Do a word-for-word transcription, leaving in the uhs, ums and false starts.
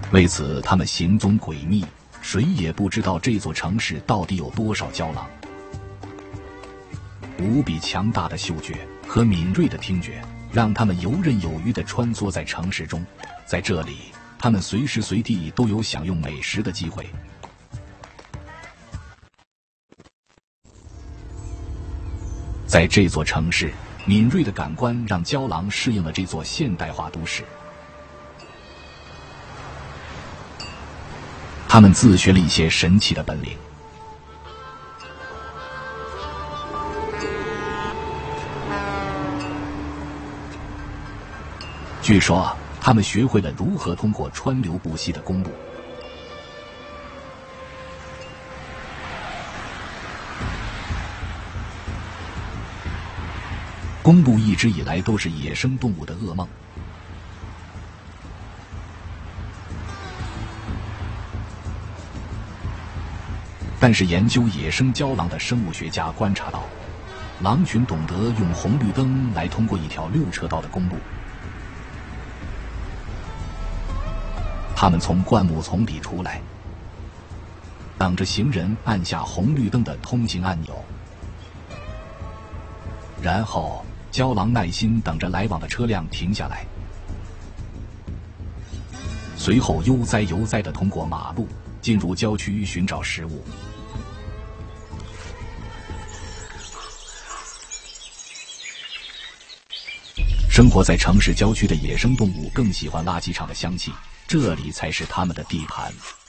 为此，他们行踪诡秘，谁也不知道这座城市到底有多少郊狼。无比强大的嗅觉和敏锐的听觉，让他们游刃有余地穿梭在城市中。在这里，他们随时随地都有享用美食的机会。在这座城市，敏锐的感官让郊狼适应了这座现代化都市。他们自学了一些神奇的本领。据说，他们学会了如何通过川流不息的公路。公路一直以来都是野生动物的噩梦。但是研究野生郊狼的生物学家观察到，狼群懂得用红绿灯来通过一条六车道的公路。他们从灌木丛里出来，等着行人按下红绿灯的通行按钮，然后郊狼耐心等着来往的车辆停下来，随后悠哉悠哉地通过马路，进入郊区寻找食物。生活在城市郊区的野生动物更喜欢垃圾场的香气，这里才是他们的地盘。